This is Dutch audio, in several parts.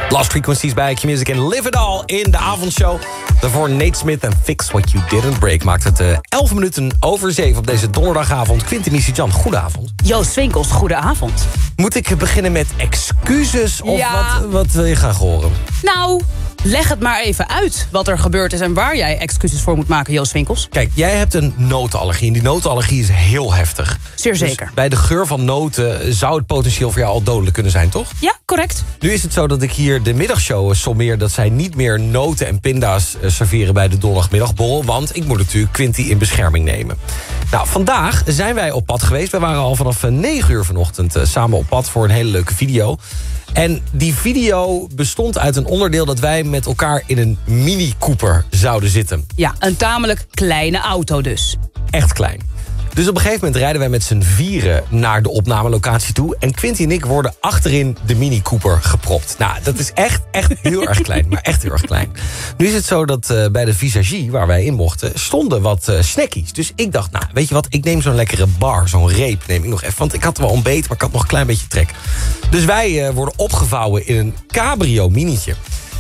Lost Frequencies bij Q-Music en Live It All in de avondshow. Daarvoor Nate Smith en Fix What You Didn't Break. Maakt het 11 minuten over 7 op deze donderdagavond. Quinty Misijan, goedenavond. Joost Swinkels, goedenavond. Moet ik beginnen met excuses of Ja. wat wil je graag horen? Nou, leg het maar even uit wat er gebeurd is en waar jij excuses voor moet maken, Joost Swinkels. Kijk, jij hebt een notenallergie en die notenallergie is heel heftig. Zeer Dus zeker. bij de geur van noten zou het potentieel voor jou al dodelijk kunnen zijn, toch? Ja, correct. Nu is het zo dat ik hier de middagshow sommeer dat zij niet meer noten en pinda's serveren bij de donderdagmiddagborrel, want ik moet natuurlijk Quinty in bescherming nemen. Nou, vandaag zijn wij op pad geweest. Wij waren al vanaf 9 uur vanochtend samen op pad voor een hele leuke video. En die video bestond uit een onderdeel dat wij met elkaar in een Mini Cooper zouden zitten. Ja, een tamelijk kleine auto dus. Echt klein. Dus op een gegeven moment rijden wij met z'n vieren naar de opnamelocatie toe. En Quinty en ik worden achterin de Mini Cooper gepropt. Nou, dat is echt heel erg klein. Maar echt heel erg klein. Nu is het zo dat bij de visagie, waar wij in mochten, stonden wat snackies. Dus ik dacht, nou, weet je wat, ik neem zo'n lekkere bar, zo'n reep neem ik nog even. Want ik had wel ontbeten, maar ik had nog een klein beetje trek. Dus wij worden opgevouwen in een cabrio minietje.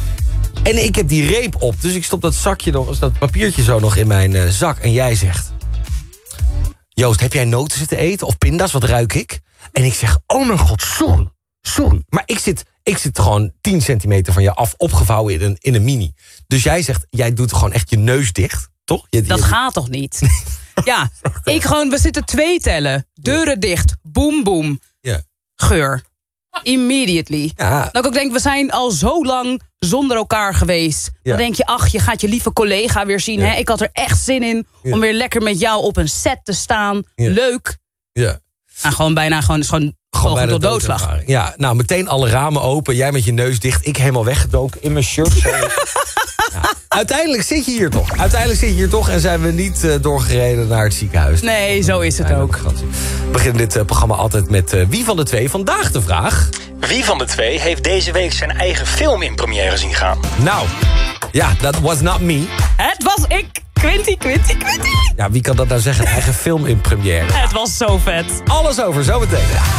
En ik heb die reep op, dus ik stop dat zakje nog, dat papiertje zo nog in mijn zak. En jij zegt: Joost, heb jij noten zitten eten of pinda's? Wat ruik ik? En ik zeg, oh mijn god, sorry. Maar ik zit gewoon 10 centimeter van je af opgevouwen in een mini. Dus jij zegt, jij doet gewoon echt je neus dicht, toch? Dat gaat toch niet? Ja, we zitten 2 tellen. Deuren dicht. Boem, boem. Ja. Geur. Immediately. Ja. Dat ik ook denk, we zijn al zo lang zonder elkaar geweest. Ja. Dan denk je, ach, je gaat je lieve collega weer zien. Ja. Hè? Ik had er echt zin in om weer lekker met jou op een set te staan. Ja. Leuk. Ja. En gewoon bijna gewoon Gewoon tot doodslag. Ja, nou, meteen alle ramen open. Jij met je neus dicht. Ik helemaal weggedoken in mijn shirt. Zo. Ja. Uiteindelijk zit je hier toch. En zijn we niet doorgereden naar het ziekenhuis. Nee, zo is het ook. We beginnen dit programma altijd met wie van de twee. Vandaag de vraag: Wie van de twee heeft deze week zijn eigen film in première zien gaan? Nou, ja, that was not me. Het was ik. Quinty. Ja, wie kan dat nou zeggen? Eigen film in première. Het was zo vet. Alles over, zometeen.